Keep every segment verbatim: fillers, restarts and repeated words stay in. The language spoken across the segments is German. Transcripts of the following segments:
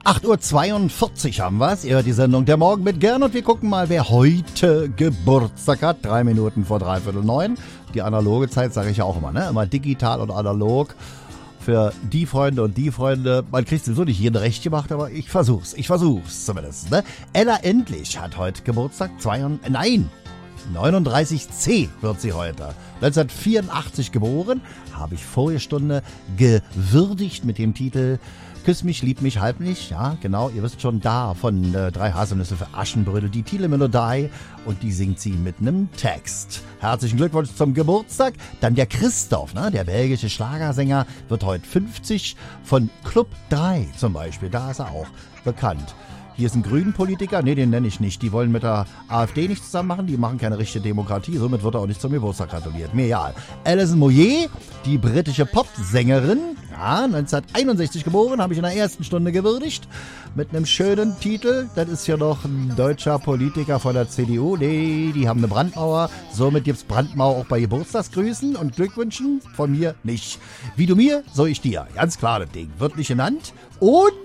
acht Uhr zweiundvierzig haben wir's. Ihr hört die Sendung Der Morgen mit Gern und wir gucken mal, wer heute Geburtstag hat. Drei Minuten vor dreiviertel neun. Die analoge Zeit sage ich ja auch immer, ne? Immer digital und analog. Für die Freunde und die Freunde. Man kriegt sowieso nicht jeden recht gemacht, aber ich versuch's. Ich versuch's zumindest, ne? Ella Endlich hat heute Geburtstag. zweiundneunzig, nein, neununddreißig C wird sie heute. neunzehnhundertvierundachtzig geboren. Habe ich vorige Stunde gewürdigt mit dem Titel Küss mich, lieb mich, halb nicht. Ja, genau, ihr wisst schon, da von äh, Drei Haselnüsse für Aschenbrödel die Titelmelodie und die singt sie mit einem Text. Herzlichen Glückwunsch zum Geburtstag. Dann der Christoph, ne, der belgische Schlagersänger, wird heute fünfzig. Von Club drei zum Beispiel, da ist er auch bekannt. Hier ist ein Grünen-Politiker, nee, den nenne ich nicht. Die wollen mit der AfD nicht zusammen machen, die machen keine richtige Demokratie, somit wird er auch nicht zum Geburtstag gratuliert. Mir egal. Alison Moyet, die britische Popsängerin, ja, neunzehnhunderteinundsechzig geboren, habe ich in der ersten Stunde gewürdigt, mit einem schönen Titel. Das ist ja noch ein deutscher Politiker von der C D U, nee, die haben eine Brandmauer, somit gibt's Brandmauer auch bei Geburtstagsgrüßen und Glückwünschen, von mir nicht. Wie du mir, so ich dir. Ganz klar, das Ding wird nicht genannt. Und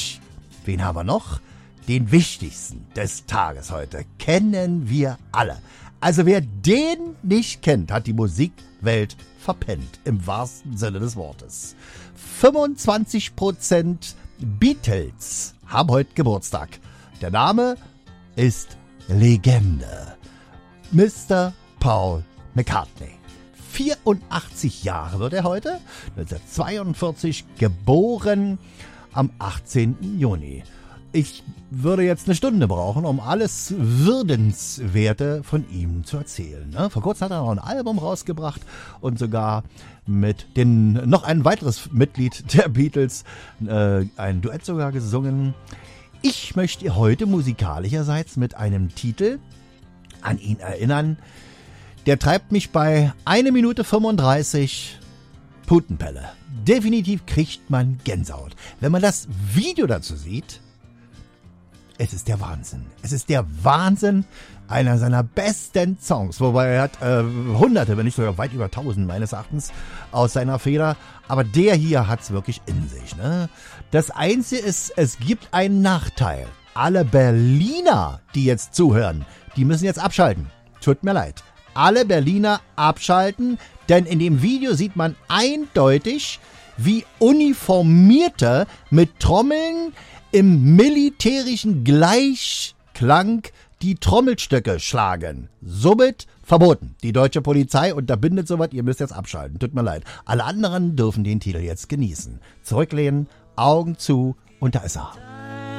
wen haben wir noch? Den wichtigsten des Tages heute kennen wir alle. Also wer den nicht kennt, hat die Musikwelt verpennt, im wahrsten Sinne des Wortes. fünfundzwanzig Prozent Beatles haben heute Geburtstag. Der Name ist Legende. Mister Paul McCartney. vierundachtzig Jahre wird er heute, neunzehnhundertzweiundvierzig geboren, am achtzehnten Juni. Ich würde jetzt eine Stunde brauchen, um alles Würdenswerte von ihm zu erzählen. Ne? Vor kurzem hat er noch ein Album rausgebracht und sogar mit den, noch ein weiteres Mitglied der Beatles äh, ein Duett sogar gesungen. Ich möchte heute musikalischerseits mit einem Titel an ihn erinnern. Der treibt mich bei eine Minute fünfunddreißig Putenpelle. Definitiv kriegt man Gänsehaut. Wenn man das Video dazu sieht, es ist der Wahnsinn. Es ist der Wahnsinn, einer seiner besten Songs. Wobei er hat äh, hunderte, wenn nicht sogar weit über tausend meines Erachtens aus seiner Feder. Aber der hier hat's wirklich in sich. Ne? Das Einzige ist, es gibt einen Nachteil. Alle Berliner, die jetzt zuhören, die müssen jetzt abschalten. Tut mir leid. Alle Berliner abschalten, denn in dem Video sieht man eindeutig, wie Uniformierte mit Trommeln im militärischen Gleichklang die Trommelstöcke schlagen. Somit verboten. Die deutsche Polizei unterbindet sowas, ihr müsst jetzt abschalten. Tut mir leid. Alle anderen dürfen den Titel jetzt genießen. Zurücklehnen, Augen zu und da ist er.